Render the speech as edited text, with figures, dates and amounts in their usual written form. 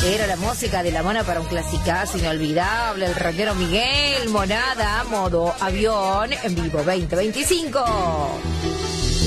Era la música de La Mona para un clasicazo inolvidable, el rockero Miguel Monada, modo avión, en vivo 2025.